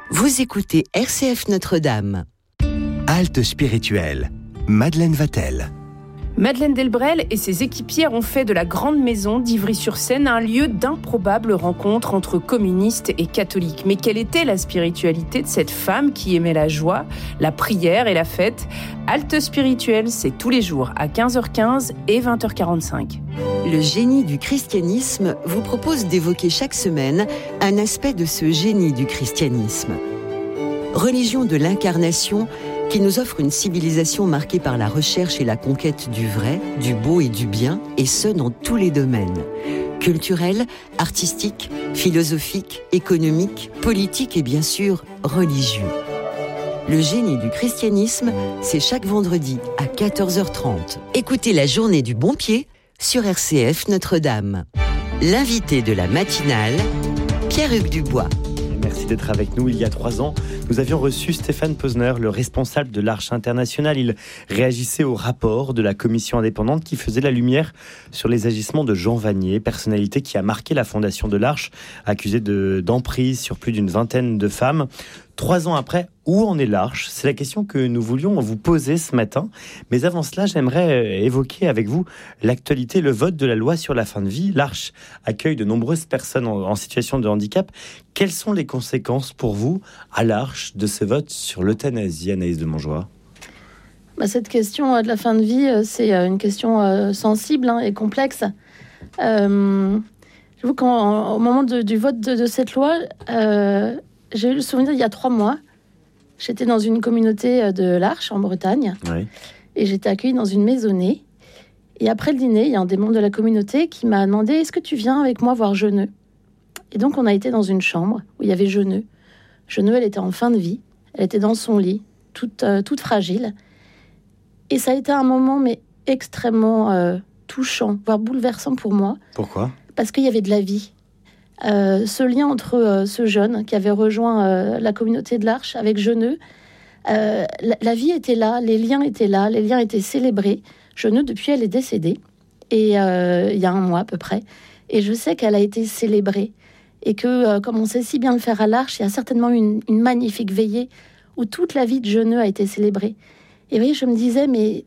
Vous écoutez RCF Notre-Dame. Halte spirituelle. Madeleine Vatel. Madeleine Delbrel et ses équipières ont fait de la Grande Maison d'Ivry-sur-Seine un lieu d'improbables rencontres entre communistes et catholiques. Mais quelle était la spiritualité de cette femme qui aimait la joie, la prière et la fête ? Halte spirituelle, c'est tous les jours à 15h15 et 20h45. Le génie du christianisme vous propose d'évoquer chaque semaine un aspect de ce génie du christianisme. Religion de l'incarnation qui nous offre une civilisation marquée par la recherche et la conquête du vrai, du beau et du bien, et ce dans tous les domaines. Culturel, artistique, philosophique, économique, politique et bien sûr religieux. Le génie du christianisme, c'est chaque vendredi à 14h30. Écoutez la journée du bon pied sur RCF Notre-Dame. L'invité de la matinale, Pierre-Hugues Dubois. Merci d'être avec nous. Il y a 3 ans, nous avions reçu Stéphane Posner, le responsable de l'Arche internationale. Il réagissait au rapport de la commission indépendante qui faisait la lumière sur les agissements de Jean Vanier, personnalité qui a marqué la fondation de l'Arche, accusée d'emprise sur plus d'une vingtaine de femmes. 3 ans après, où en est l'Arche ? C'est la question que nous voulions vous poser ce matin. Mais avant cela, j'aimerais évoquer avec vous l'actualité, le vote de la loi sur la fin de vie. L'Arche accueille de nombreuses personnes en situation de handicap. Quelles sont les conséquences pour vous, à l'Arche, de ce vote sur l'euthanasie, Anaïs de Montjoie ? Cette question de la fin de vie, c'est une question sensible et complexe. J'avoue qu'au moment du vote de cette loi, j'ai eu le souvenir, il y a 3 mois, j'étais dans une communauté de l'Arche, en Bretagne, oui. Et j'étais accueillie dans une maisonnée. Et après le dîner, il y a un des membres de la communauté qui m'a demandé « Est-ce que tu viens avec moi voir Jeuneux ?» Et donc, on a été dans une chambre où il y avait Jeuneux. Jeuneux, elle était en fin de vie, elle était dans son lit, toute fragile. Et ça a été un moment, mais extrêmement touchant, voire bouleversant pour moi. Pourquoi ? Parce qu'il y avait de la vie. Ce lien entre ce jeune qui avait rejoint la communauté de l'Arche avec Jeuneux, la vie était là, les liens étaient célébrés. Jeuneux, depuis, elle est décédée, et il y a 1 mois à peu près. Et je sais qu'elle a été célébrée, et que, comme on sait si bien le faire à l'Arche, il y a certainement une magnifique veillée où toute la vie de Jeuneux a été célébrée. Et vous voyez, je me disais, mais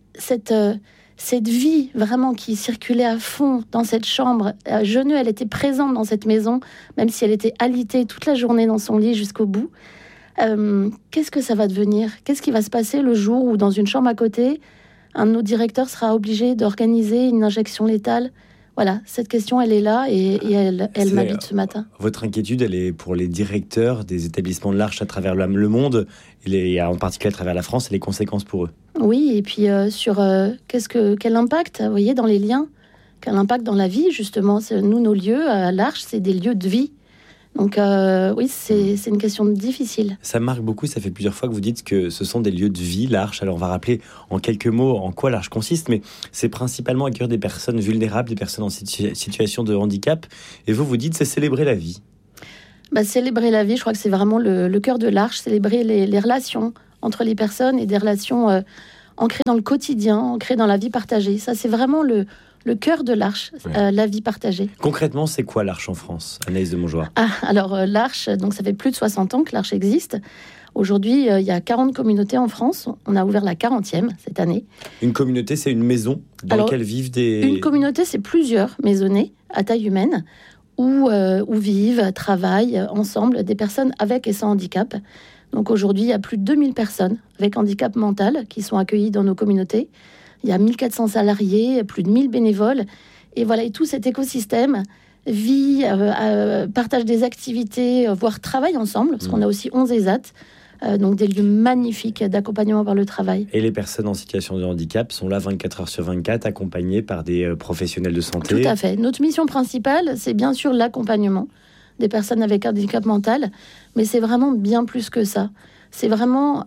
cette vie vraiment qui circulait à fond dans cette chambre, Jeuneux, elle était présente dans cette maison, même si elle était alitée toute la journée dans son lit jusqu'au bout. Qu'est-ce que ça va devenir ? Qu'est-ce qui va se passer le jour où, dans une chambre à côté, un de nos directeurs sera obligé d'organiser une injection létale ? Voilà, cette question, elle est là et elle m'habite ce matin. Votre inquiétude, elle est pour les directeurs des établissements de l'Arche à travers le monde, et en particulier à travers la France, et les conséquences pour eux. Oui, et puis sur quel impact, vous voyez, dans les liens, quel impact dans la vie, justement. Nous, nos lieux à l'Arche, c'est des lieux de vie. Donc oui, c'est une question difficile. Ça marque beaucoup, ça fait plusieurs fois que vous dites que ce sont des lieux de vie, l'Arche. Alors on va rappeler en quelques mots en quoi l'Arche consiste, mais c'est principalement accueillir des personnes vulnérables, des personnes en situation de handicap. Et vous dites, c'est célébrer la vie. Célébrer la vie, je crois que c'est vraiment le cœur de l'Arche, célébrer les relations entre les personnes et des relations ancrées dans le quotidien, ancrées dans la vie partagée. Ça, c'est vraiment le cœur de l'Arche, la vie partagée. Concrètement, c'est quoi l'Arche en France, Anaïs de Montjoie ? Alors l'Arche, donc ça fait plus de 60 ans que l'Arche existe. Aujourd'hui, il y a 40 communautés en France. On a ouvert la 40e cette année. Une communauté, c'est une maison dans laquelle vivent des... Une communauté, c'est plusieurs maisonnées à taille humaine où vivent, travaillent ensemble des personnes avec et sans handicap. Donc aujourd'hui, il y a plus de 2000 personnes avec handicap mental qui sont accueillies dans nos communautés. Il y a 1400 salariés, plus de 1000 bénévoles. Et voilà, et tout cet écosystème vit, partage des activités, voire travaille ensemble, parce qu'on a aussi 11 ESAT, donc des lieux magnifiques d'accompagnement par le travail. Et les personnes en situation de handicap sont là 24 heures sur 24, accompagnées par des professionnels de santé. Tout à fait. Notre mission principale, c'est bien sûr l'accompagnement des personnes avec handicap mental, mais c'est vraiment bien plus que ça. C'est vraiment...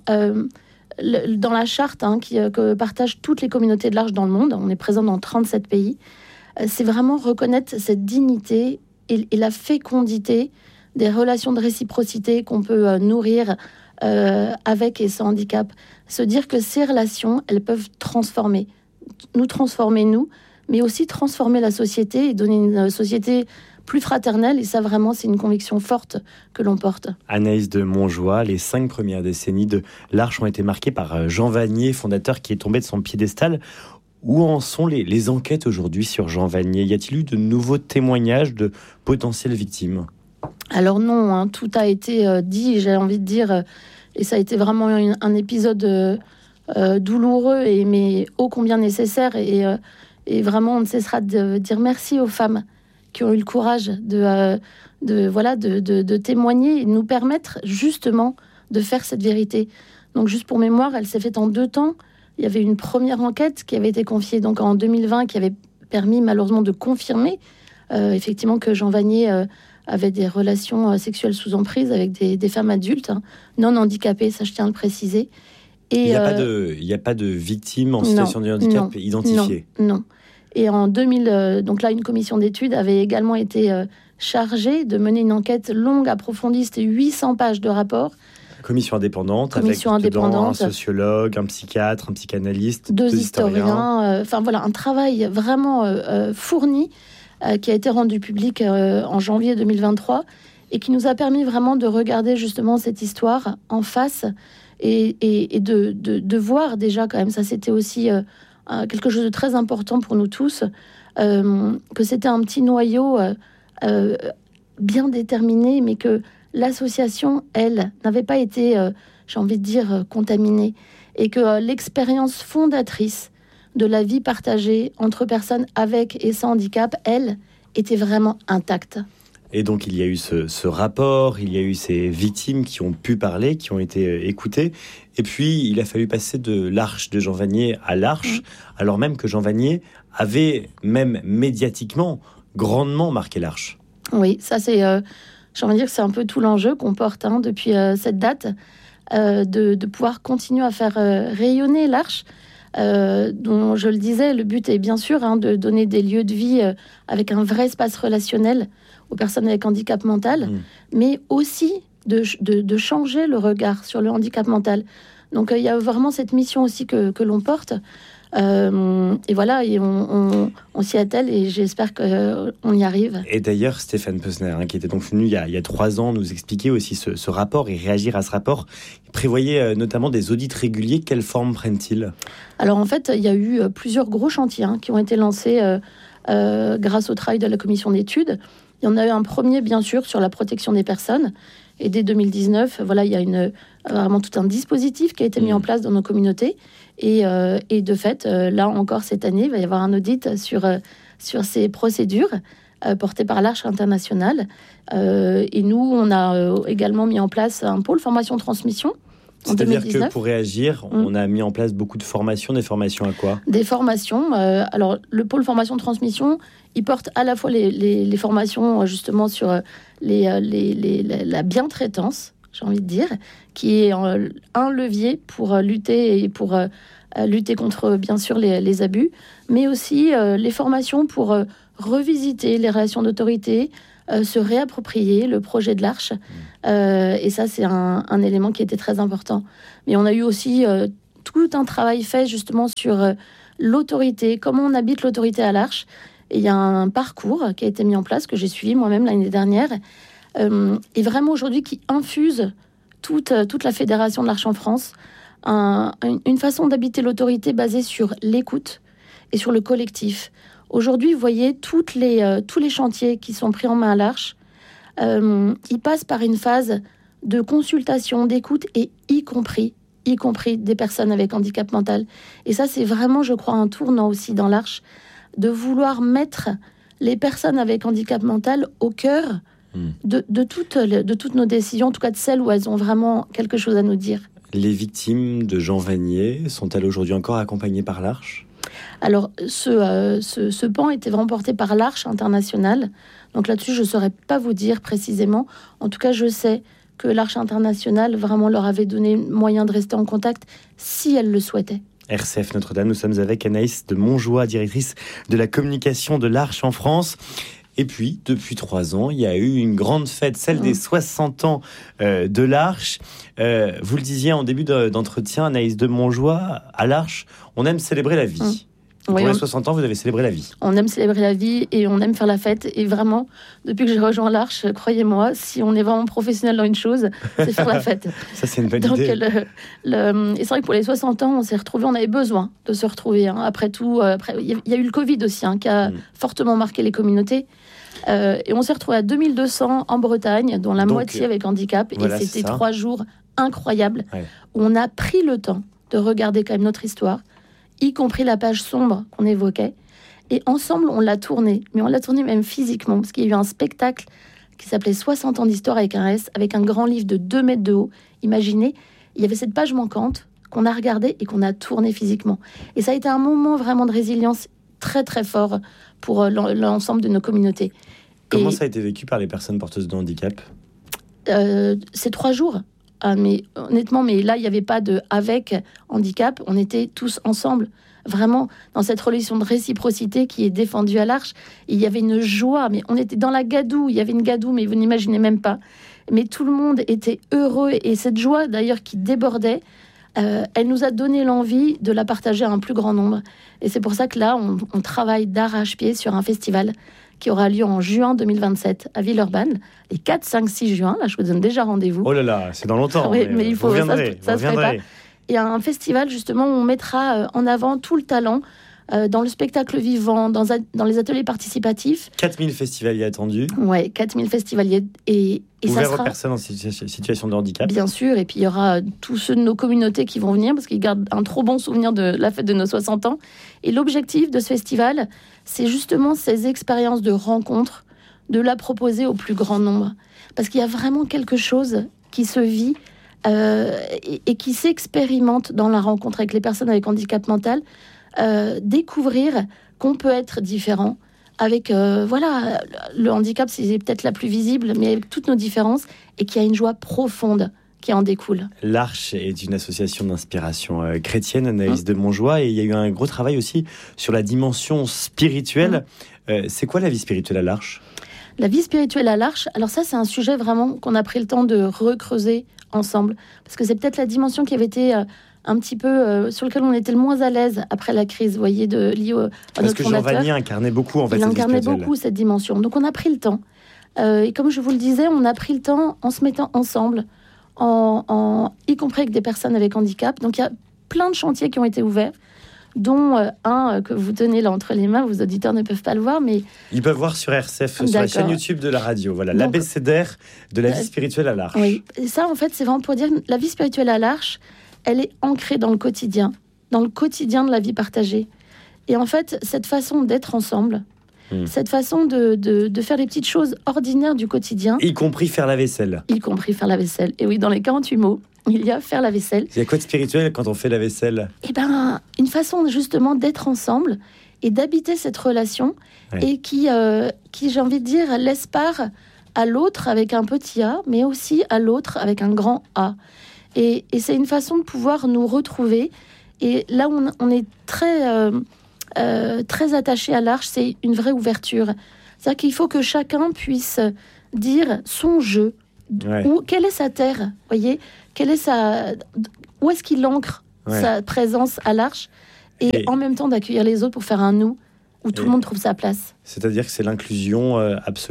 dans la charte que partagent toutes les communautés de l'Arche dans le monde, on est présent dans 37 pays, c'est vraiment reconnaître cette dignité et la fécondité des relations de réciprocité qu'on peut nourrir avec et sans handicap. Se dire que ces relations, elles peuvent transformer nous, mais aussi transformer la société et donner une société plus fraternelle. Et ça, vraiment, c'est une conviction forte que l'on porte. Anaïs de Montjoie, les 5 premières décennies de l'Arche ont été marquées par Jean Vanier, fondateur qui est tombé de son piédestal. Où en sont les enquêtes aujourd'hui sur Jean Vanier ? Y a-t-il eu de nouveaux témoignages de potentielles victimes ? Alors non, tout a été dit, j'ai envie de dire, et ça a été vraiment un épisode douloureux, mais ô combien nécessaire. Et vraiment, on ne cessera de dire merci aux femmes qui ont eu le courage de témoigner et de nous permettre justement de faire cette vérité. Donc juste pour mémoire, elle s'est faite en 2 temps. Il y avait une première enquête qui avait été confiée donc en 2020, qui avait permis malheureusement de confirmer effectivement que Jean Vanier avait des relations sexuelles sous emprise avec des femmes adultes, non handicapées, ça je tiens à le préciser. Et, il n'y a pas de victimes en situation de handicap identifiées. Non. Et en 2000, donc là, une commission d'études avait également été chargée de mener une enquête longue, approfondie, c'était 800 pages de rapport. Commission indépendante, avec dedans un sociologue, un psychiatre, un psychanalyste, 2 historiens. Enfin voilà, un travail vraiment fourni qui a été rendu public en janvier 2023 et qui nous a permis vraiment de regarder justement cette histoire en face et de voir déjà quand même, ça c'était aussi quelque chose de très important pour nous tous, que c'était un petit noyau bien déterminé, mais que l'association, elle, n'avait pas été, j'ai envie de dire, contaminée. Et que l'expérience fondatrice de la vie partagée entre personnes avec et sans handicap, elle, était vraiment intacte. Et donc, il y a eu ce rapport, il y a eu ces victimes qui ont pu parler, qui ont été écoutées. Et puis, il a fallu passer de l'Arche de Jean Vanier à l'Arche, alors même que Jean Vanier avait, même médiatiquement, grandement marqué l'Arche. Oui, ça c'est... j'ai envie de dire que c'est un peu tout l'enjeu qu'on porte depuis cette date, de pouvoir continuer à faire rayonner l'Arche, dont je le disais, le but est bien sûr de donner des lieux de vie avec un vrai espace relationnel aux personnes avec handicap mental, mais aussi de changer le regard sur le handicap mental. Donc il y a vraiment cette mission aussi que l'on porte. Et voilà, et on s'y attelle et j'espère qu'on y arrive. Et d'ailleurs, Stéphane Peusner, qui était donc venu il y a 3 ans nous expliquer aussi ce rapport et réagir à ce rapport, il prévoyait notamment des audits réguliers. Quelle forme prennent-ils ? Alors en fait, il y a eu plusieurs gros chantiers qui ont été lancés grâce au travail de la commission d'études. Il y en a eu un premier, bien sûr, sur la protection des personnes. Et dès 2019, voilà, il y a vraiment tout un dispositif qui a été mis en place dans nos communautés. Et de fait, là encore, cette année, il va y avoir un audit sur ces procédures portées par l'Arche internationale. Et nous, on a également mis en place un pôle formation-transmission. C'est-à-dire que pour réagir, on a mis en place beaucoup de formations. Des formations à quoi ? Des formations. Alors, le pôle formation-transmission, il porte à la fois les formations justement sur la bientraitance, j'ai envie de dire, qui est un levier pour lutter contre, bien sûr, les abus, mais aussi les formations pour revisiter les relations d'autorité, se réapproprier le projet de l'Arche. Et ça, c'est un élément qui était très important. Mais on a eu aussi tout un travail fait justement sur l'autorité, comment on habite l'autorité à l'Arche. Et il y a un parcours qui a été mis en place, que j'ai suivi moi-même l'année dernière, et vraiment aujourd'hui qui infuse toute la fédération de l'Arche en France, une façon d'habiter l'autorité basée sur l'écoute et sur le collectif. Aujourd'hui, vous voyez, tous les chantiers qui sont pris en main à l'Arche, ils passent par une phase de consultation, d'écoute, et y compris des personnes avec handicap mental. Et ça, c'est vraiment, je crois, un tournant aussi dans l'Arche, de vouloir mettre les personnes avec handicap mental au cœur de toutes nos décisions, en tout cas de celles où elles ont vraiment quelque chose à nous dire. Les victimes de Jean Vanier sont-elles aujourd'hui encore accompagnées par l'Arche ? Alors, ce pan était vraiment porté par l'Arche internationale. Donc là-dessus, je ne saurais pas vous dire précisément. En tout cas, je sais que l'Arche internationale vraiment leur avait donné moyen de rester en contact si elles le souhaitaient. RCF Notre-Dame, nous sommes avec Anaïs de Montjoie, directrice de la communication de l'Arche en France. Et puis, depuis 3 ans, il y a eu une grande fête, celle des 60 ans de l'Arche. Vous le disiez en début d'entretien, Anaïs de Montjoie, à l'Arche, on aime célébrer la vie. Pour les 60 ans, vous avez célébré la vie. On aime célébrer la vie et on aime faire la fête. Et vraiment, depuis que j'ai rejoint l'Arche, croyez-moi, si on est vraiment professionnel dans une chose, c'est faire la fête. Ça, c'est une bonne idée. Et c'est vrai que pour les 60 ans, on s'est retrouvés, on avait besoin de se retrouver. Après tout, il y a eu le Covid aussi, qui a fortement marqué les communautés. Et on s'est retrouvés à 2200 en Bretagne, dont la moitié avec handicap. Voilà, et c'était 3 jours incroyables où on a pris le temps de regarder quand même notre histoire, y compris la page sombre qu'on évoquait. Et ensemble, on l'a tourné. Mais on l'a tourné même physiquement, parce qu'il y a eu un spectacle qui s'appelait 60 ans d'histoire avec un S, avec un grand livre de 2 mètres de haut. Imaginez, il y avait cette page manquante qu'on a regardée et qu'on a tournée physiquement. Et ça a été un moment vraiment de résilience très très fort pour l'ensemble de nos communautés. Comment ça a été vécu par les personnes porteuses de handicap ? Ces 3 jours. Mais honnêtement, là, il n'y avait pas de avec handicap. On était tous ensemble, vraiment, dans cette relation de réciprocité qui est défendue à l'Arche. Il y avait une joie, mais on était dans la gadoue. Il y avait une gadoue, mais vous n'imaginez même pas. Mais tout le monde était heureux. Et cette joie, d'ailleurs, qui débordait, elle nous a donné l'envie de la partager à un plus grand nombre. Et c'est pour ça que là, on travaille d'arrache-pied sur un festival qui aura lieu en juin 2027 à Villeurbanne, les 4, 5, 6 juin. Là, je vous donne déjà rendez-vous. Oh là là, c'est dans longtemps. Oui, mais il faut ça se prépare. Et il y a un festival, justement, où on mettra en avant tout le talent dans le spectacle vivant, dans les ateliers participatifs. 4000 festivaliers attendus. Oui, 4000 festivaliers. Et ouvert ça sera aux personnes en situation de handicap. Bien sûr, et puis il y aura tous ceux de nos communautés qui vont venir, parce qu'ils gardent un trop bon souvenir de la fête de nos 60 ans. Et l'objectif de ce festival, c'est justement ces expériences de rencontre, de la proposer au plus grand nombre. Parce qu'il y a vraiment quelque chose qui se vit et qui s'expérimente dans la rencontre avec les personnes avec handicap mental. Découvrir qu'on peut être différent avec, le handicap, c'est peut-être la plus visible, mais avec toutes nos différences, et qu'il y a une joie profonde qui en découle. L'Arche est une association d'inspiration chrétienne, Anaïs de Montjoie, et il y a eu un gros travail aussi sur la dimension spirituelle. C'est quoi la vie spirituelle à l'Arche ? La vie spirituelle à l'Arche, alors ça, c'est un sujet vraiment qu'on a pris le temps de recreuser ensemble, parce que c'est peut-être la dimension qui avait été un petit peu sur lequel on était le moins à l'aise après la crise, vous voyez, liée à notre fondateur. Parce que Jean Vanier incarnait beaucoup, en fait, il incarnait beaucoup cette dimension. Donc on a pris le temps. Et comme je vous le disais, on a pris le temps en se mettant ensemble, y compris avec des personnes avec handicap. Donc il y a plein de chantiers qui ont été ouverts, dont un que vous tenez là entre les mains. Vos auditeurs ne peuvent pas le voir, mais... Ils peuvent voir sur RCF, sur la chaîne YouTube de la radio. Voilà, l'abécédaire de la vie spirituelle à l'Arche. Oui, et ça, en fait, c'est vraiment pour dire que la vie spirituelle à l'Arche, elle est ancrée dans le quotidien de la vie partagée. Et en fait, cette façon d'être ensemble, cette façon de faire les petites choses ordinaires du quotidien... Y compris faire la vaisselle. Et oui, dans les 48 mots, il y a faire la vaisselle. Il y a quoi de spirituel quand on fait la vaisselle ? Eh bien, une façon justement d'être ensemble et d'habiter cette relation, et qui, j'ai envie de dire, laisse part à l'autre avec un petit A, mais aussi à l'autre avec un grand A. Et c'est une façon de pouvoir nous retrouver. Et là où on est très attaché à l'Arche, c'est une vraie ouverture. C'est-à-dire qu'il faut que chacun puisse dire son jeu. Quelle est sa terre, voyez ? Où est-ce qu'il ancre sa présence à l'Arche ? Et en même temps d'accueillir les autres pour faire un nous où tout le monde trouve sa place. C'est-à-dire que c'est l'inclusion absolutisée ?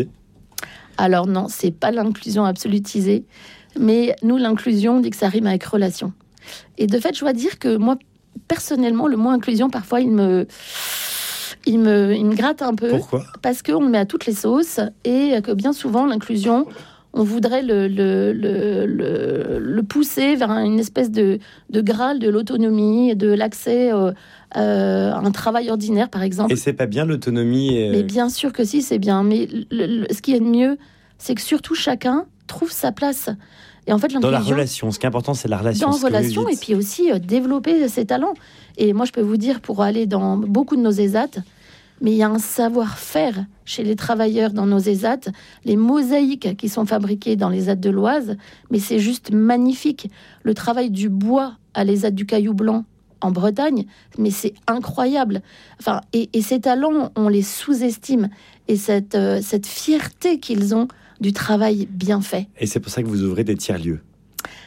Alors non, c'est pas l'inclusion absolutisée. Mais nous, l'inclusion, on dit que ça rime avec relation. Et de fait, je dois dire que moi, personnellement, le mot inclusion, parfois, il me gratte un peu. Pourquoi ? Parce qu'on le met à toutes les sauces et que bien souvent, l'inclusion, on voudrait le pousser vers une espèce de graal de l'autonomie, de l'accès à un travail ordinaire, par exemple. Et c'est pas bien l'autonomie Mais bien sûr que si, c'est bien. Mais ce qui est de mieux, c'est que surtout chacun trouve sa place. Et en fait, dans la relation, ce qui est important, c'est la relation. Dans la relation, et puis aussi développer ses talents. Et moi, je peux vous dire, pour aller dans beaucoup de nos ESAT, mais il y a un savoir-faire chez les travailleurs dans nos ESAT, les mosaïques qui sont fabriquées dans les ESAT de l'Oise, mais c'est juste magnifique. Le travail du bois à l'ESAT du Caillou Blanc en Bretagne, mais c'est incroyable. Enfin, et ces talents, on les sous-estime. Et cette fierté qu'ils ont du travail bien fait. Et c'est pour ça que vous ouvrez des tiers-lieux.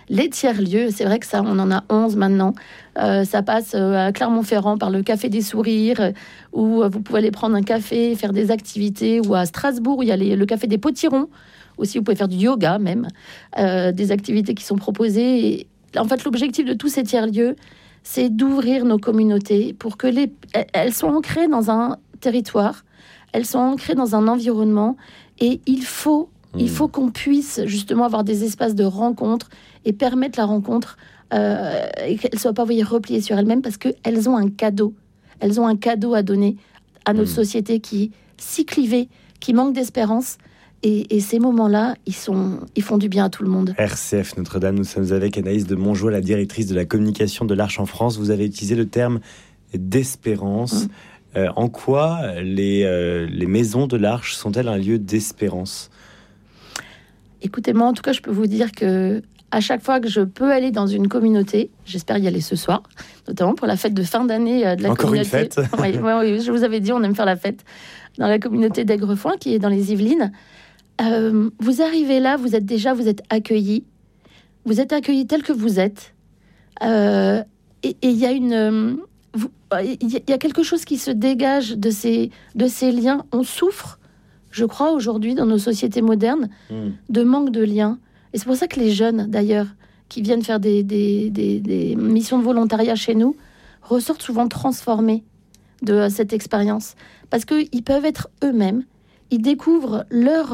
Les tiers-lieux, c'est vrai que ça, on en a 11 maintenant. Ça passe à Clermont-Ferrand par le Café des Sourires, où vous pouvez aller prendre un café, faire des activités, ou à Strasbourg, où il y a le Café des Potirons. Aussi, vous pouvez faire du yoga même, des activités qui sont proposées. Et, en fait, l'objectif de tous ces tiers-lieux, c'est d'ouvrir nos communautés pour que elles soient ancrées dans un territoire, elles sont ancrées dans un environnement, et il faut qu'on puisse justement avoir des espaces de rencontre et permettre la rencontre et qu'elles ne soient pas repliées sur elles-mêmes, parce qu'elles ont un cadeau. Elles ont un cadeau à donner à notre société qui est si clivée, qui manque d'espérance. Et ces moments-là, ils font du bien à tout le monde. RCF Notre-Dame, nous sommes avec Anaïs de Montjoie, la directrice de la communication de l'Arche en France. Vous avez utilisé le terme d'espérance. En quoi les maisons de l'Arche sont-elles un lieu d'espérance ? Écoutez, moi, en tout cas, je peux vous dire que à chaque fois que je peux aller dans une communauté, j'espère y aller ce soir, notamment pour la fête de fin d'année de la Encore communauté. Encore une fête. Oui, je vous avais dit, on aime faire la fête dans la communauté d'Aigrefoin, qui est dans les Yvelines. Vous arrivez là, vous êtes accueillis. Vous êtes accueillis tel que vous êtes. Et il y a il y a quelque chose qui se dégage de ces liens. On souffre, je crois, aujourd'hui, dans nos sociétés modernes, de manque de liens. Et c'est pour ça que les jeunes, d'ailleurs, qui viennent faire des missions de volontariat chez nous, ressortent souvent transformés de cette expérience. Parce qu'ils peuvent être eux-mêmes. Ils découvrent leur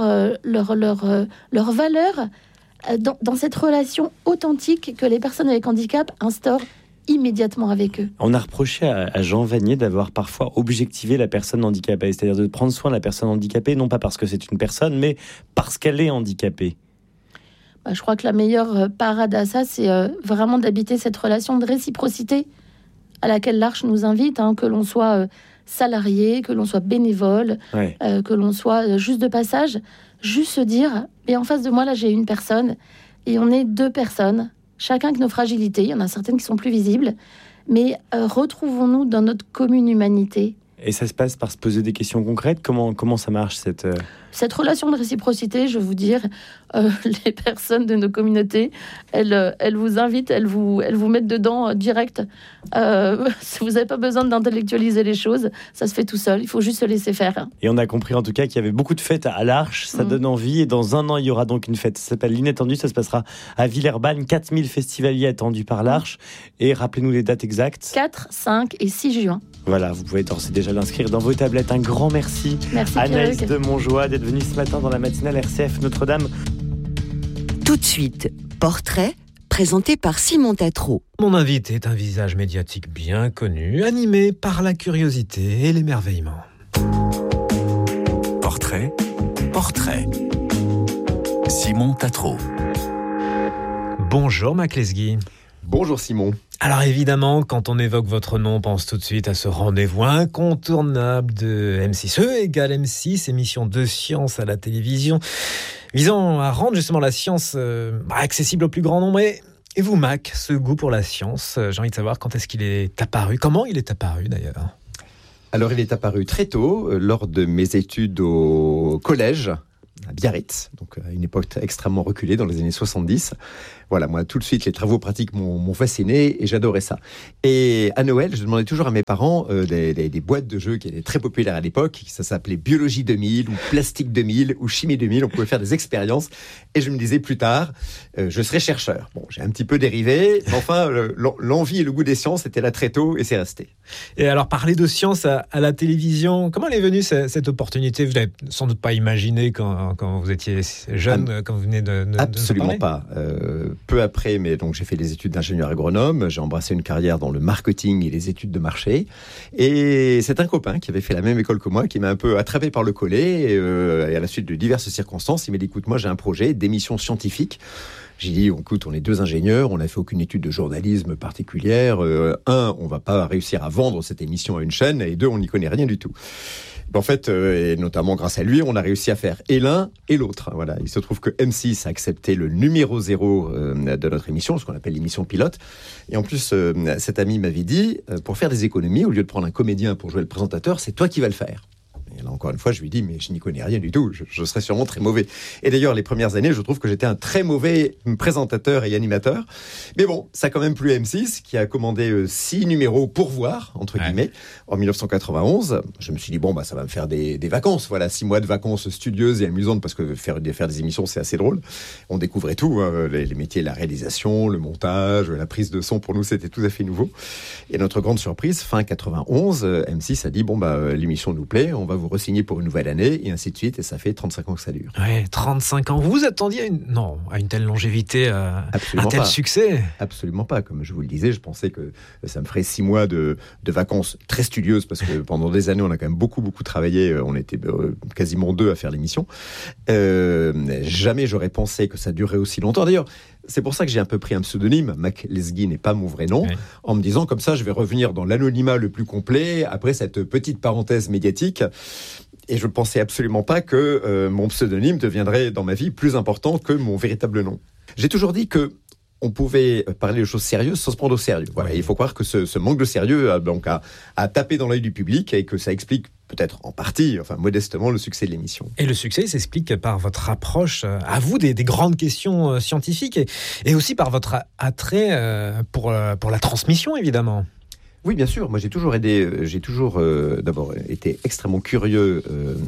valeur dans cette relation authentique que les personnes avec handicap instaurent immédiatement avec eux. On a reproché à Jean Vanier d'avoir parfois objectivé la personne handicapée, c'est-à-dire de prendre soin de la personne handicapée, non pas parce que c'est une personne, mais parce qu'elle est handicapée. Je crois que la meilleure parade à ça, c'est vraiment d'habiter cette relation de réciprocité à laquelle l'Arche nous invite, que l'on soit salarié, que l'on soit bénévole, que l'on soit juste de passage, juste se dire, et en face de moi, là, j'ai une personne, et on est deux personnes, chacun avec nos fragilités, il y en a certaines qui sont plus visibles, mais retrouvons-nous dans notre commune humanité. Et ça se passe par se poser des questions concrètes. Comment ça marche cette relation de réciprocité, je vais vous dire, les personnes de nos communautés, elles vous invitent, elles vous mettent dedans direct. Vous n'avez pas besoin d'intellectualiser les choses, ça se fait tout seul, il faut juste se laisser faire. Et on a compris en tout cas qu'il y avait beaucoup de fêtes à l'Arche, ça donne envie. Et dans un an, il y aura donc une fête, ça s'appelle l'Inattendue, ça se passera à Villeurbanne, 4000 festivaliers attendus par l'Arche. Et rappelez-nous les dates exactes. 4, 5 et 6 juin. Voilà, vous pouvez d'ores et déjà l'inscrire dans vos tablettes. Un grand merci, Anaïs de Montjoie, d'être venue ce matin dans la matinale RCF Notre-Dame. Tout de suite, portrait présenté par Simon Tatro. Mon invité est un visage médiatique bien connu, animé par la curiosité et l'émerveillement. Portrait. Simon Tatro. Bonjour Mac Lesguy. Bonjour Simon. Alors évidemment, quand on évoque votre nom, on pense tout de suite à ce rendez-vous incontournable de M6. E égale M6, émission de science à la télévision, visant à rendre justement la science accessible au plus grand nombre. Et vous, Mac, ce goût pour la science, j'ai envie de savoir quand est-ce qu'il est apparu, comment il est apparu d'ailleurs. Alors il est apparu très tôt, lors de mes études au collège, à Biarritz, donc à une époque extrêmement reculée dans les années 70. Voilà, moi, tout de suite, les travaux pratiques m'ont fasciné et j'adorais ça. Et à Noël, je demandais toujours à mes parents des boîtes de jeux qui étaient très populaires à l'époque. Ça s'appelait Biologie 2000 ou Plastique 2000 ou Chimie 2000. On pouvait faire des expériences. Et je me disais plus tard, je serai chercheur. Bon, j'ai un petit peu dérivé. Mais enfin, l'envie et le goût des sciences étaient là très tôt et c'est resté. Et alors, parler de science à la télévision, comment elle est venue cette opportunité ? Vous n'avez sans doute pas imaginé quand vous étiez jeune, quand vous venez de absolument pas. Peu après, mais donc j'ai fait des études d'ingénieur agronome, j'ai embrassé une carrière dans le marketing et les études de marché. Et c'est un copain qui avait fait la même école que moi, qui m'a un peu attrapé par le collet. Et à la suite de diverses circonstances, il m'a dit, écoute, moi j'ai un projet d'émission scientifique. J'ai dit, écoute, on est deux ingénieurs, on n'a fait aucune étude de journalisme particulière. On va pas réussir à vendre cette émission à une chaîne. Et deux, on n'y connaît rien du tout. En fait, et notamment grâce à lui, on a réussi à faire et l'un et l'autre. Voilà. Il se trouve que M6 a accepté le numéro 0 de notre émission, ce qu'on appelle l'émission pilote. Et en plus, cet ami m'avait dit, pour faire des économies, au lieu de prendre un comédien pour jouer le présentateur, c'est toi qui vas le faire. Et là, encore une fois, je lui dis, mais je n'y connais rien du tout, je serais sûrement très mauvais. Et d'ailleurs, les premières années, je trouve que j'étais un très mauvais présentateur et animateur. Mais bon, ça a quand même plu à M6, qui a commandé 6 numéros pour voir, entre guillemets, en 1991. Je me suis dit, bon, ça va me faire des vacances. Voilà, 6 mois de vacances studieuses et amusantes, parce que faire des émissions, c'est assez drôle. On découvrait tout, hein, les métiers, la réalisation, le montage, la prise de son. Pour nous, c'était tout à fait nouveau. Et notre grande surprise, fin 91, M6 a dit, l'émission nous plaît, on va vous re-signer pour une nouvelle année, et ainsi de suite. Et ça fait 35 ans que ça dure. Ouais, 35 ans. Vous vous attendiez à une telle longévité, un tel succès? Absolument pas. Comme je vous le disais, je pensais que ça me ferait 6 mois de vacances très studieuses, parce que pendant des années, on a quand même beaucoup travaillé. On était quasiment 2 à faire l'émission. Jamais j'aurais pensé que ça durerait aussi longtemps. D'ailleurs, c'est pour ça que j'ai un peu pris un pseudonyme. Mac Lesguy n'est pas mon vrai nom. Oui. En me disant, comme ça, je vais revenir dans l'anonymat le plus complet, après cette petite parenthèse médiatique. Et je ne pensais absolument pas que mon pseudonyme deviendrait, dans ma vie, plus important que mon véritable nom. J'ai toujours dit que on pouvait parler de choses sérieuses sans se prendre au sérieux. Voilà. Il faut croire que ce manque de sérieux a tapé dans l'œil du public, et que ça explique peut-être en partie, modestement, le succès de l'émission. Et le succès s'explique par votre approche à vous des grandes questions scientifiques, et aussi par votre attrait pour la transmission, évidemment. Oui, bien sûr. Moi, j'ai toujours d'abord été extrêmement curieux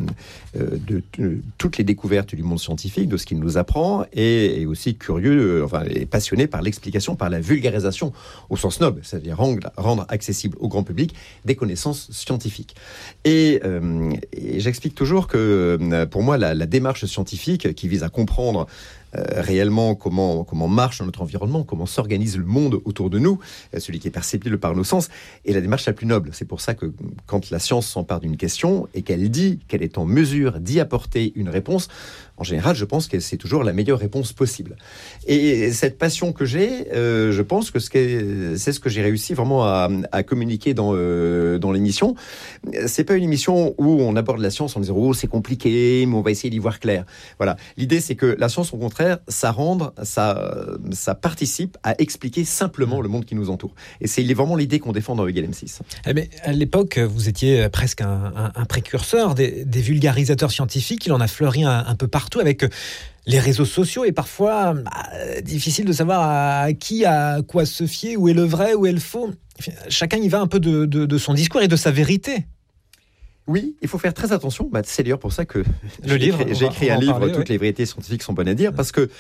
de toutes les découvertes du monde scientifique, de ce qu'il nous apprend, et aussi curieux, et passionné par l'explication, par la vulgarisation au sens noble, c'est-à-dire rendre accessible au grand public des connaissances scientifiques. Et j'explique toujours que, pour moi, la démarche scientifique qui vise à comprendre réellement comment marche notre environnement, comment s'organise le monde autour de nous, celui qui est perceptible par nos sens, est la démarche la plus noble. C'est pour ça que quand la science s'empare d'une question et qu'elle dit qu'elle est en mesure d'y apporter une réponse, en général, je pense que c'est toujours la meilleure réponse possible. Et cette passion que j'ai, je pense que c'est ce que j'ai réussi vraiment à communiquer dans l'émission. C'est pas une émission où on aborde la science en disant « Oh, c'est compliqué, mais on va essayer d'y voir clair ». Voilà. L'idée, c'est que la science, au contraire, ça participe à expliquer simplement le monde qui nous entoure. Et c'est vraiment l'idée qu'on défend dans Egal M6. Mais à l'époque, vous étiez presque un précurseur des vulgarisateurs scientifiques. Il en a fleuri un peu partout, avec les réseaux sociaux, et parfois difficile de savoir à quoi se fier, où est le vrai, où est le faux. Chacun y va un peu de son discours et de sa vérité. Oui, il faut faire très attention. C'est d'ailleurs pour ça que j'ai écrit un livre, Toutes les vérités scientifiques sont bonnes à dire, parce que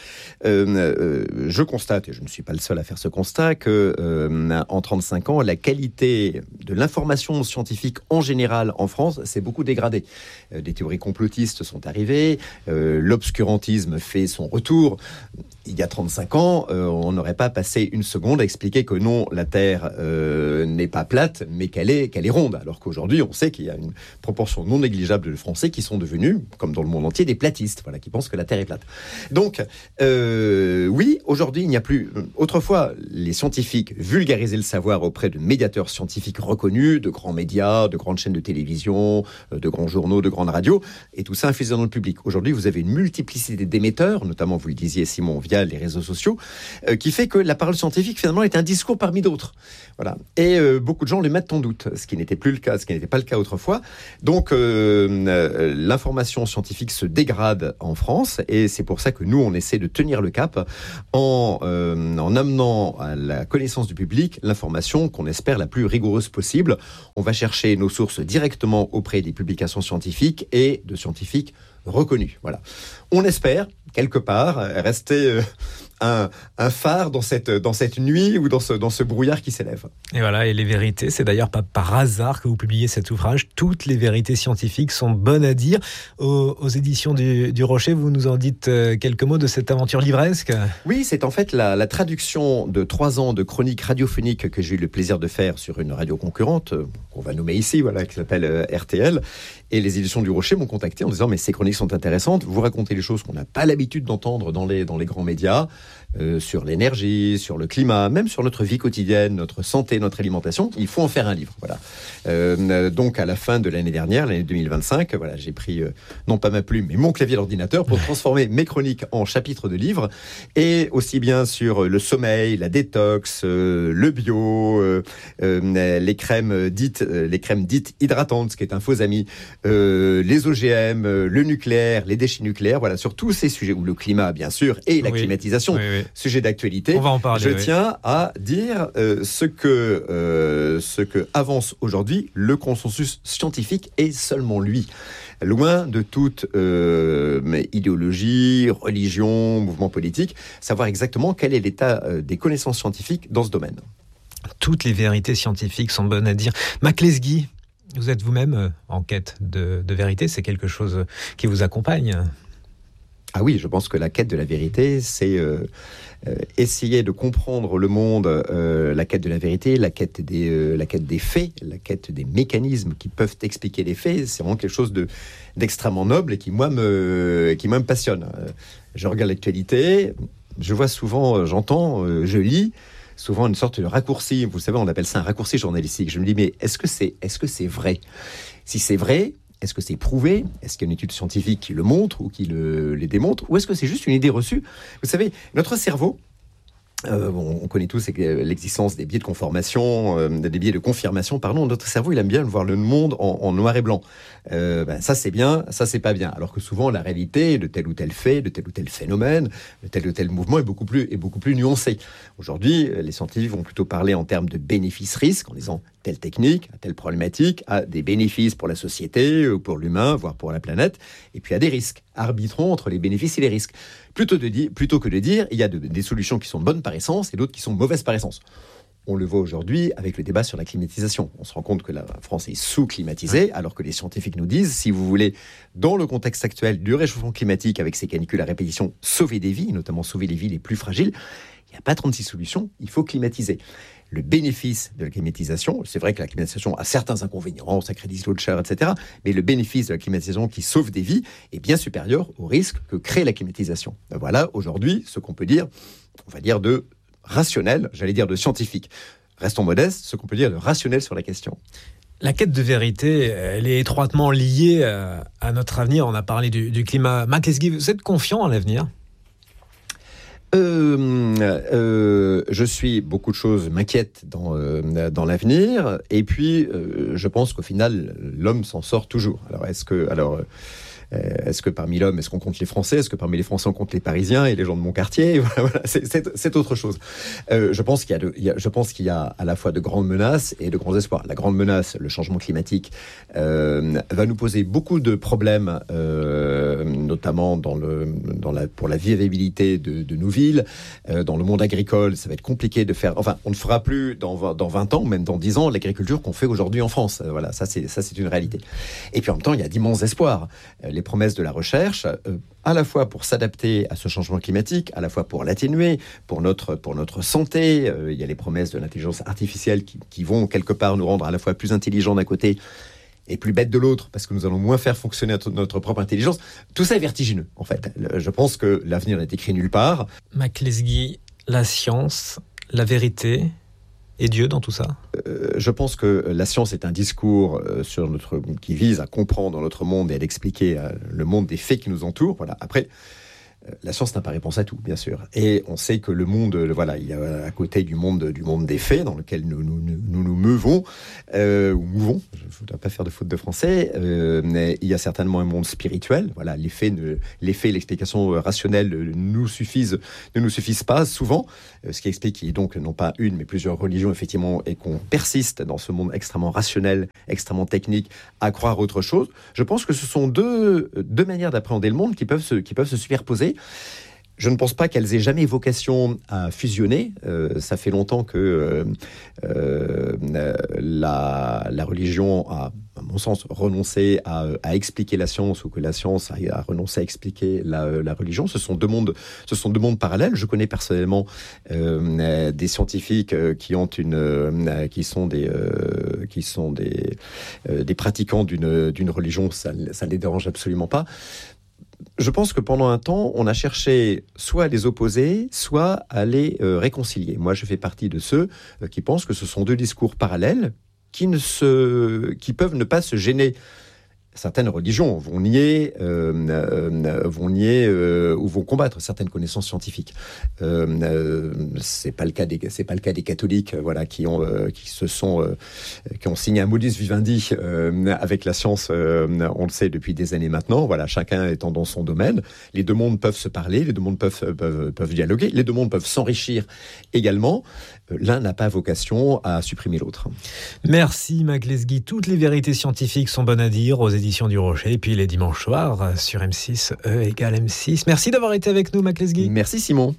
je constate, et je ne suis pas le seul à faire ce constat, que en 35 ans, la qualité de l'information scientifique en général en France s'est beaucoup dégradée. Des théories complotistes sont arrivées, l'obscurantisme fait son retour. Il y a 35 ans, on n'aurait pas passé une seconde à expliquer que non, la Terre n'est pas plate, mais qu'elle est ronde. Alors qu'aujourd'hui, on sait qu'il y a une proportion non négligeable de Français qui sont devenus, comme dans le monde entier, des platistes, qui pensent que la Terre est plate. Donc, oui, aujourd'hui, il n'y a plus... Autrefois, les scientifiques vulgarisaient le savoir auprès de médiateurs scientifiques reconnus, de grands médias, de grandes chaînes de télévision, de grands journaux, de grandes radios, et tout ça infusé dans le public. Aujourd'hui, vous avez une multiplicité d'émetteurs, notamment, vous le disiez, Simon, via les réseaux sociaux, qui fait que la parole scientifique, finalement, est un discours parmi d'autres. Voilà. Et beaucoup de gens le mettent en doute, ce qui n'était pas le cas autrefois. Donc, l'information scientifique se dégrade en France, et c'est pour ça que nous, on essaie de tenir le cap en amenant à la connaissance du public l'information qu'on espère la plus rigoureuse possible. On va chercher nos sources directement auprès des publications scientifiques et de scientifiques reconnus. Voilà. On espère, quelque part, rester un phare dans cette nuit ou dans ce brouillard qui s'élève. Et voilà, et les vérités, c'est d'ailleurs pas par hasard que vous publiez cet ouvrage. Toutes les vérités scientifiques sont bonnes à dire. Aux éditions du Rocher, vous nous en dites quelques mots de cette aventure livresque ? Oui, c'est en fait la traduction de 3 ans de chroniques radiophoniques que j'ai eu le plaisir de faire sur une radio concurrente, qu'on va nommer ici, qui s'appelle RTL. Et les éditions du Rocher m'ont contacté en disant « Mais ces chroniques sont intéressantes, vous racontez les choses qu'on n'a pas l'habitude d'entendre dans les grands médias ». sur l'énergie, sur le climat, même sur notre vie quotidienne, notre santé, notre alimentation. Il faut en faire un livre. Voilà. Donc, à la fin de l'année dernière, l'année 2025, voilà, j'ai pris, non pas ma plume, mais mon clavier d'ordinateur pour transformer mes chroniques en chapitres de livres, et aussi bien sur le sommeil, la détox, le bio, les crèmes dites hydratantes, ce qui est un faux ami, les OGM, le nucléaire, les déchets nucléaires, voilà, sur tous ces sujets, ou le climat bien sûr, et la climatisation, sujet d'actualité. On va en parler. Je tiens à dire ce que avance aujourd'hui le consensus scientifique, et seulement lui. Loin de toute idéologie, religion, mouvement politique, savoir exactement quel est l'état des connaissances scientifiques dans ce domaine. Toutes les vérités scientifiques sont bonnes à dire. Mac Lesguy, vous êtes vous-même en quête de vérité, c'est quelque chose qui vous accompagne? Ah oui, je pense que la quête de la vérité, c'est essayer de comprendre le monde, la quête de la vérité, la quête des faits, la quête des mécanismes qui peuvent expliquer les faits. C'est vraiment quelque chose d'extrêmement noble et qui, moi, me passionne. Je regarde l'actualité, je vois souvent, j'entends, je lis, souvent une sorte de raccourci. Vous savez, on appelle ça un raccourci journalistique. Je me dis, mais est-ce que c'est vrai? Si c'est vrai, est-ce que c'est prouvé? Est-ce qu'il y a une étude scientifique qui le montre ou qui les démontre? Ou est-ce que c'est juste une idée reçue? Vous savez, notre cerveau, on connaît tous l'existence des biais de conformation, des biais de confirmation, pardon. Notre cerveau, il aime bien voir le monde en noir et blanc. Ça c'est bien, ça c'est pas bien. Alors que souvent la réalité de tel ou tel fait, de tel ou tel phénomène, de tel ou tel mouvement est beaucoup plus nuancée. Aujourd'hui, les scientifiques vont plutôt parler en termes de bénéfices-risques, en disant telle technique, telle problématique a des bénéfices pour la société, pour l'humain, voire pour la planète, et puis a des risques. Arbitrons entre les bénéfices et les risques. Plutôt que de dire, il y a des solutions qui sont bonnes par essence et d'autres qui sont mauvaises par essence. On le voit aujourd'hui avec le débat sur la climatisation. On se rend compte que la France est sous-climatisée, alors que les scientifiques nous disent, si vous voulez, dans le contexte actuel du réchauffement climatique, avec ces canicules à répétition, sauver des vies, notamment sauver les villes les plus fragiles, il n'y a pas 36 solutions, il faut climatiser. Le bénéfice de la climatisation, c'est vrai que la climatisation a certains inconvénients, ça crée des îlots de chaleur, etc. Mais le bénéfice de la climatisation qui sauve des vies est bien supérieur au risque que crée la climatisation. Voilà, aujourd'hui, ce qu'on peut dire, on va dire de rationnel, j'allais dire de scientifique. Restons modestes, ce qu'on peut dire de rationnel sur la question. La quête de vérité, elle est étroitement liée à notre avenir. On a parlé du climat. Mac Lesguy, vous êtes confiant en l'avenir ? Je suis, beaucoup de choses m'inquiètent dans l'avenir, et puis je pense qu'au final l'homme s'en sort toujours. Alors est-ce que parmi l'homme, est-ce qu'on compte les Français? Est-ce que parmi les Français, on compte les Parisiens et les gens de mon quartier? Voilà, c'est autre chose. Je pense qu'il y a à la fois de grandes menaces et de grands espoirs. La grande menace, le changement climatique, va nous poser beaucoup de problèmes, notamment pour la viabilité de nos villes. Dans le monde agricole, ça va être compliqué de faire... Enfin, on ne fera plus dans 20 ans, ou même dans 10 ans, l'agriculture qu'on fait aujourd'hui en France. Voilà, ça c'est une réalité. Et puis en même temps, il y a d'immenses espoirs. Les promesses de la recherche, à la fois pour s'adapter à ce changement climatique, à la fois pour l'atténuer, pour notre santé. Il y a les promesses de l'intelligence artificielle qui vont quelque part nous rendre à la fois plus intelligents d'un côté et plus bêtes de l'autre, parce que nous allons moins faire fonctionner notre propre intelligence. Tout ça est vertigineux, en fait. Je pense que l'avenir n'est écrit nulle part. Mac Lesguy, la science, la vérité... Et Dieu dans tout ça? Je pense que la science est un discours qui vise à comprendre notre monde et à expliquer le monde des faits qui nous entourent. Voilà. Après, la science n'a pas réponse à tout, bien sûr. Et on sait que le monde, il y a à côté du monde des faits dans lequel nous meuvons, ou mouvons, je ne voudrais pas faire de faute de français, mais il y a certainement un monde spirituel. Voilà, les faits, l'explication rationnelle ne nous suffisent pas souvent, ce qui explique qu'il y a donc non pas une, mais plusieurs religions, effectivement, et qu'on persiste dans ce monde extrêmement rationnel, extrêmement technique, à croire autre chose. Je pense que ce sont deux manières d'appréhender le monde qui peuvent se superposer. Je ne pense pas qu'elles aient jamais vocation à fusionner. Ça fait longtemps que la religion a, à mon sens, renoncé à expliquer la science, ou que la science a renoncé à expliquer la religion. Ce sont deux mondes parallèles. Je connais personnellement des scientifiques qui sont des pratiquants d'une religion. Ça ne les dérange absolument pas. Je pense que pendant un temps, on a cherché soit à les opposer, soit à les réconcilier. Moi, je fais partie de ceux qui pensent que ce sont deux discours parallèles qui peuvent ne pas se gêner. Certaines religions vont nier ou vont combattre certaines connaissances scientifiques. C'est pas le cas des catholiques, qui ont signé un modus vivendi avec la science. On le sait depuis des années maintenant. Voilà, chacun étant dans son domaine. Les deux mondes peuvent se parler, les deux mondes peuvent dialoguer, les deux mondes peuvent s'enrichir également. L'un n'a pas vocation à supprimer l'autre. Merci Mac Lesguy. Toutes les vérités scientifiques sont bonnes à dire aux éditions du Rocher. Et puis les dimanches soirs sur M6, E égale M6. Merci d'avoir été avec nous, Mac Lesguy. Merci Simon.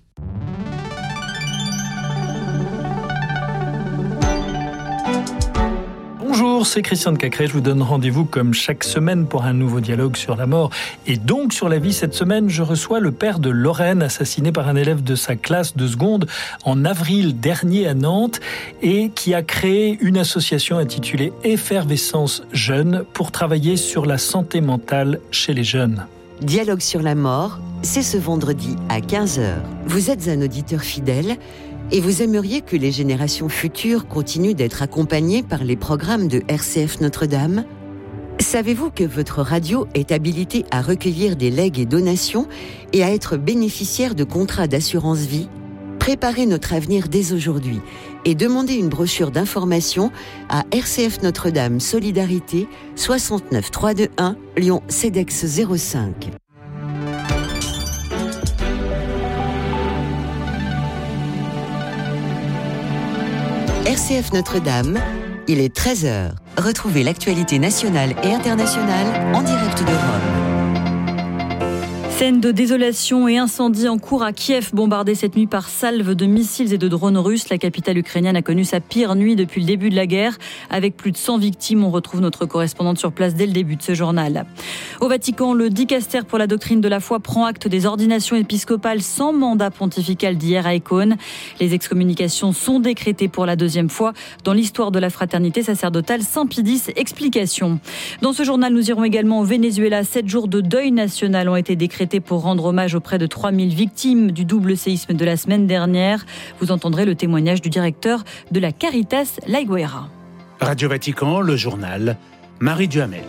Bonjour, c'est Christian de Cacré. Je vous donne rendez-vous comme chaque semaine pour un nouveau dialogue sur la mort et donc sur la vie. Cette semaine, je reçois le père de Lorraine, assassiné par un élève de sa classe de seconde en avril dernier à Nantes et qui a créé une association intitulée Effervescence Jeune pour travailler sur la santé mentale chez les jeunes. Dialogue sur la mort, c'est ce vendredi à 15h. Vous êtes un auditeur fidèle et vous aimeriez que les générations futures continuent d'être accompagnées par les programmes de RCF Notre-Dame ? Savez-vous que votre radio est habilitée à recueillir des legs et donations et à être bénéficiaire de contrats d'assurance vie ? Préparez notre avenir dès aujourd'hui et demandez une brochure d'information à RCF Notre-Dame Solidarité 69 321 Lyon CEDEX 05. RCF Notre-Dame, il est 13h. Retrouvez l'actualité nationale et internationale en direct de Rome. Scène de désolation et incendie en cours à Kiev, bombardée cette nuit par salves de missiles et de drones russes. La capitale ukrainienne a connu sa pire nuit depuis le début de la guerre. Avec plus de 100 victimes, on retrouve notre correspondante sur place dès le début de ce journal. Au Vatican, le dicaster pour la doctrine de la foi prend acte des ordinations épiscopales sans mandat pontifical d'hier à Écône. Les excommunications sont décrétées pour la deuxième fois dans l'histoire de la fraternité sacerdotale Saint-Pidis. Explication. Dans ce journal, nous irons également au Venezuela. 7 jours de deuil national ont été décrétés pour rendre hommage aux près de 3000 victimes du double séisme de la semaine dernière. Vous entendrez le témoignage du directeur de la Caritas, La Higuera. Radio Vatican, le journal, Marie Duhamel.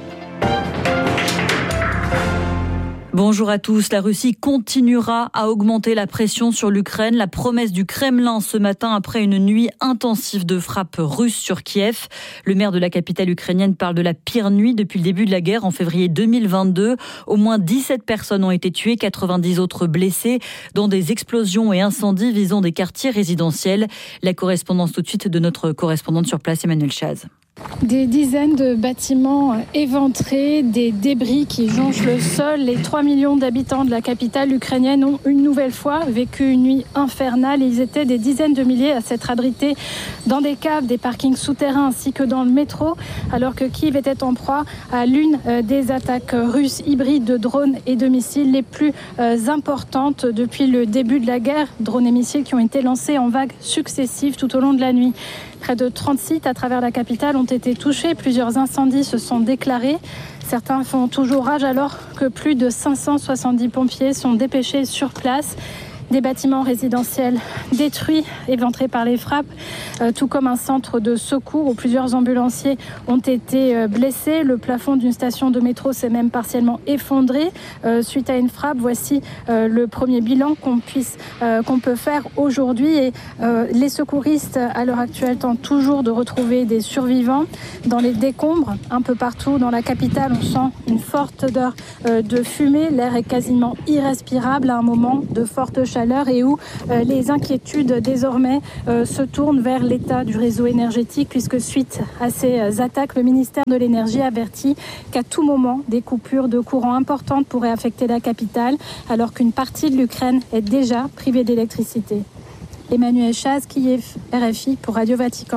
Bonjour à tous. La Russie continuera à augmenter la pression sur l'Ukraine. La promesse du Kremlin ce matin après une nuit intensive de frappes russes sur Kiev. Le maire de la capitale ukrainienne parle de la pire nuit depuis le début de la guerre en février 2022. Au moins 17 personnes ont été tuées, 90 autres blessées dans des explosions et incendies visant des quartiers résidentiels. La correspondance tout de suite de notre correspondante sur place, Emmanuel Chaz. Des dizaines de bâtiments éventrés, des débris qui jonchent le sol. Les 3 millions d'habitants de la capitale ukrainienne ont une nouvelle fois vécu une nuit infernale. Ils étaient des dizaines de milliers à s'être abrités dans des caves, des parkings souterrains ainsi que dans le métro, alors que Kiev était en proie à l'une des attaques russes hybrides de drones et de missiles les plus importantes depuis le début de la guerre. Drones et missiles qui ont été lancés en vagues successives tout au long de la nuit. Près de 30 sites à travers la capitale ont été touchés. Plusieurs incendies se sont déclarés. Certains font toujours rage alors que plus de 570 pompiers sont dépêchés sur place. Des bâtiments résidentiels détruits, éventrés par les frappes, tout comme un centre de secours où plusieurs ambulanciers ont été blessés. Le plafond d'une station de métro s'est même partiellement effondré suite à une frappe. Voici le premier bilan qu'on peut faire aujourd'hui. Et les secouristes, à l'heure actuelle, tentent toujours de retrouver des survivants dans les décombres. Un peu partout dans la capitale, on sent une forte odeur de fumée. L'air est quasiment irrespirable à un moment de forte chaleur et où les inquiétudes désormais se tournent vers l'état du réseau énergétique, puisque suite à ces attaques, le ministère de l'Énergie avertit qu'à tout moment, des coupures de courant importantes pourraient affecter la capitale, alors qu'une partie de l'Ukraine est déjà privée d'électricité. Emmanuel Chaz, Kiev, RFI pour Radio Vatican.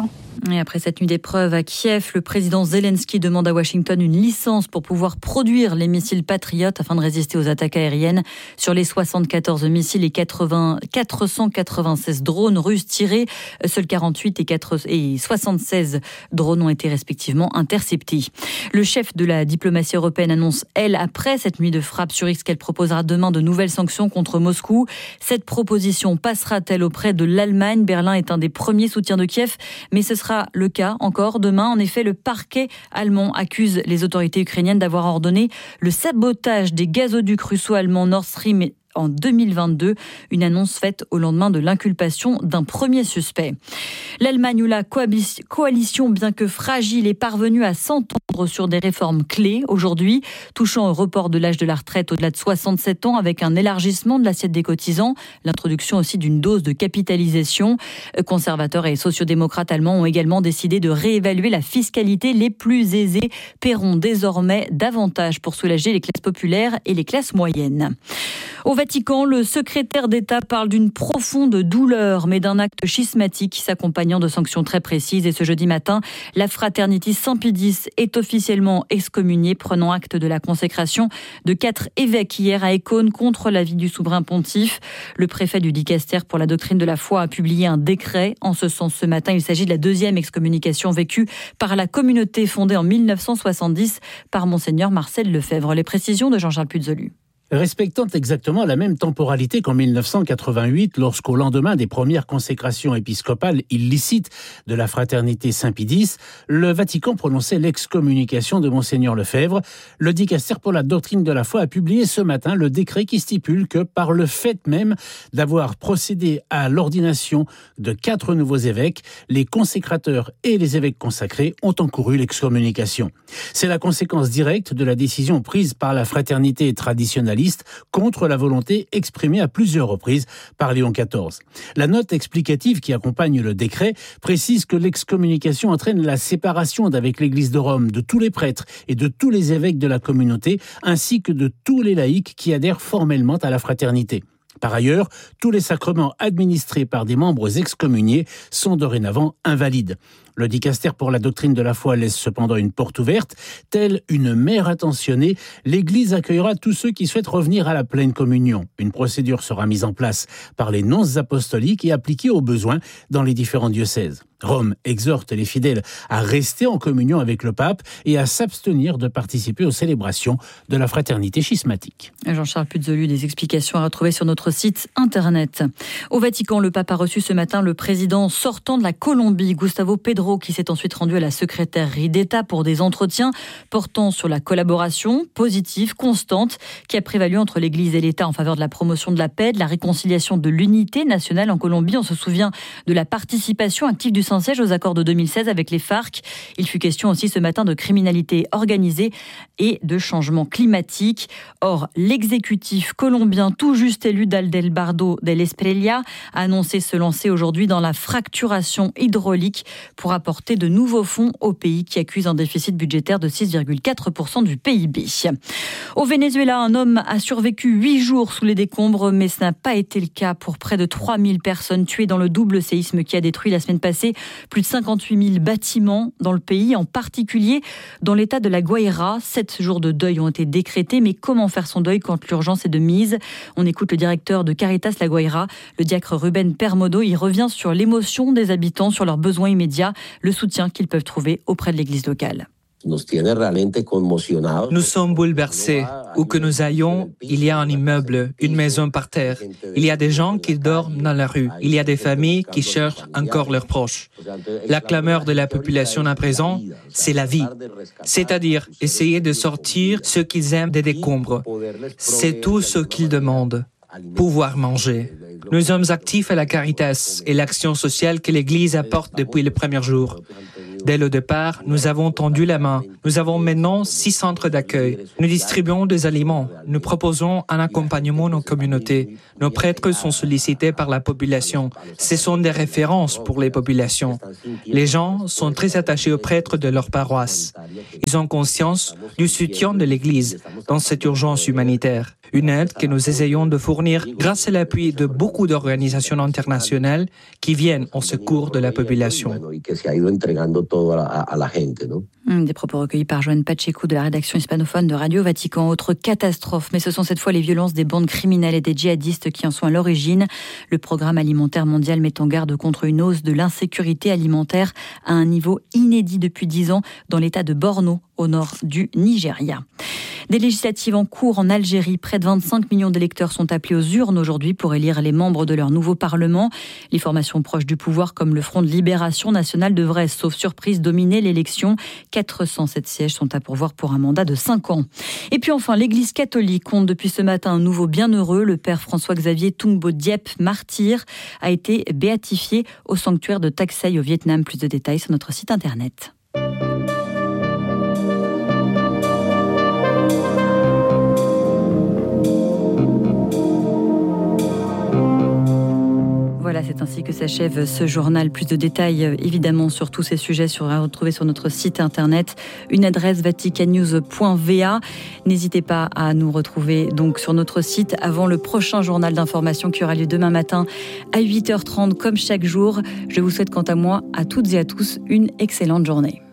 Et après cette nuit d'épreuve à Kiev, le président Zelensky demande à Washington une licence pour pouvoir produire les missiles Patriot afin de résister aux attaques aériennes. Sur les 74 missiles et 496 drones russes tirés, seuls 48 et 76 drones ont été respectivement interceptés. Le chef de la diplomatie européenne annonce, elle, après cette nuit de frappe sur X, qu'elle proposera demain de nouvelles sanctions contre Moscou. Cette proposition passera-t-elle auprès de l'Allemagne ? Berlin est un des premiers soutiens de Kiev, mais ce sera le cas encore demain. En effet, le parquet allemand accuse les autorités ukrainiennes d'avoir ordonné le sabotage des gazoducs russo-allemands Nord Stream en 2022, une annonce faite au lendemain de l'inculpation d'un premier suspect. L'Allemagne, où la coalition, bien que fragile, est parvenue à s'entendre sur des réformes clés aujourd'hui, touchant au report de l'âge de la retraite au-delà de 67 ans avec un élargissement de l'assiette des cotisants, l'introduction aussi d'une dose de capitalisation. Conservateurs et sociodémocrates allemands ont également décidé de réévaluer la fiscalité. Les plus aisés paieront désormais davantage pour soulager les classes populaires et les classes moyennes. Au Vatican, le secrétaire d'État parle d'une profonde douleur, mais d'un acte schismatique s'accompagnant de sanctions très précises. Et ce jeudi matin, la fraternité Saint-Pédis est officiellement excommuniée, prenant acte de la consécration de 4 évêques hier à Écône contre l'avis du souverain pontife. Le préfet du dicaster pour la doctrine de la foi a publié un décret en ce sens ce matin. Il s'agit de la 2e excommunication vécue par la communauté fondée en 1970 par Monseigneur Marcel Lefebvre. Les précisions de Jean-Charles Puzolu. Respectant exactement la même temporalité qu'en 1988, lorsqu'au lendemain des premières consécrations épiscopales illicites de la fraternité Saint-Pédis, le Vatican prononçait l'excommunication de Monseigneur Lefebvre. Le dicaster pour la doctrine de la foi a publié ce matin le décret qui stipule que par le fait même d'avoir procédé à l'ordination de 4 nouveaux évêques, les consécrateurs et les évêques consacrés ont encouru l'excommunication. C'est la conséquence directe de la décision prise par la fraternité traditionnaliste contre la volonté exprimée à plusieurs reprises par Léon XIV. La note explicative qui accompagne le décret précise que l'excommunication entraîne la séparation d'avec l'Église de Rome de tous les prêtres et de tous les évêques de la communauté, ainsi que de tous les laïcs qui adhèrent formellement à la fraternité. Par ailleurs, tous les sacrements administrés par des membres excommuniés sont dorénavant invalides. Le dicaster pour la doctrine de la foi laisse cependant une porte ouverte. Telle une mère attentionnée, l'Église accueillera tous ceux qui souhaitent revenir à la pleine communion. Une procédure sera mise en place par les nonces apostoliques et appliquée aux besoins dans les différents diocèses. Rome exhorte les fidèles à rester en communion avec le pape et à s'abstenir de participer aux célébrations de la fraternité schismatique. Jean-Charles Puzolu, des explications à retrouver sur notre site internet. Au Vatican, le pape a reçu ce matin le président sortant de la Colombie, Gustavo Petro, qui s'est ensuite rendu à la secrétairerie d'État pour des entretiens portant sur la collaboration positive, constante, qui a prévalu entre l'Église et l'État en faveur de la promotion de la paix, de la réconciliation, de l'unité nationale en Colombie. On se souvient de la participation active du Saint-Siège aux accords de 2016 avec les FARC. Il fut question aussi ce matin de criminalité organisée et de changement climatique. Or, l'exécutif colombien tout juste élu d'Aldelbardo del Espriella a annoncé se lancer aujourd'hui dans la fracturation hydraulique pour apporter de nouveaux fonds au pays qui accuse un déficit budgétaire de 6,4% du PIB. Au Venezuela, un homme a survécu 8 jours sous les décombres, mais ce n'a pas été le cas pour près de 3000 personnes tuées dans le double séisme qui a détruit la semaine passée plus de 58 000 bâtiments dans le pays, en particulier dans l'état de la Guaira. 7 jours de deuil ont été décrétés, mais comment faire son deuil quand l'urgence est de mise ? On écoute le directeur de Caritas La Guaira, le diacre Ruben Permodo. Il revient sur l'émotion des habitants, sur leurs besoins immédiats, le soutien qu'ils peuvent trouver auprès de l'église locale. Nous sommes bouleversés. Où que nous ayons, il y a un immeuble, une maison par terre. Il y a des gens qui dorment dans la rue. Il y a des familles qui cherchent encore leurs proches. La clameur de la population à présent, c'est la vie. C'est-à-dire essayer de sortir ce qu'ils aiment des décombres. C'est tout ce qu'ils demandent. Pouvoir manger. Nous sommes actifs à la Caritas et l'action sociale que l'Église apporte depuis le premier jour. Dès le départ, nous avons tendu la main. Nous avons maintenant 6 centres d'accueil. Nous distribuons des aliments. Nous proposons un accompagnement aux communautés. Nos prêtres sont sollicités par la population. Ce sont des références pour les populations. Les gens sont très attachés aux prêtres de leur paroisse. Ils ont conscience du soutien de l'Église dans cette urgence humanitaire. Une aide que nous essayons de fournir grâce à l'appui de beaucoup d'organisations internationales qui viennent au secours de la population. Des propos recueillis par Joanne Pacheco de la rédaction hispanophone de Radio Vatican. Autre catastrophe, mais ce sont cette fois les violences des bandes criminelles et des djihadistes qui en sont à l'origine. Le programme alimentaire mondial met en garde contre une hausse de l'insécurité alimentaire à un niveau inédit depuis 10 ans dans l'état de Borno, au nord du Nigeria. Des législatives en cours en Algérie. Près de 25 millions d'électeurs sont appelés aux urnes aujourd'hui pour élire les membres de leur nouveau parlement. Les formations proches du pouvoir, comme le Front de Libération Nationale, devraient, sauf surprise, dominer l'élection. 407 sièges sont à pourvoir pour un mandat de 5 ans. Et puis enfin, l'Église catholique compte depuis ce matin un nouveau bienheureux. Le père François-Xavier Tungbo Diep, martyr, a été béatifié au sanctuaire de Tak Say au Vietnam. Plus de détails sur notre site internet. Voilà, c'est ainsi que s'achève ce journal. Plus de détails, évidemment, sur tous ces sujets à retrouver sur notre site internet. Une adresse vaticannews.va. N'hésitez pas à nous retrouver donc sur notre site avant le prochain journal d'information qui aura lieu demain matin à 8h30, comme chaque jour. Je vous souhaite quant à moi, à toutes et à tous, une excellente journée.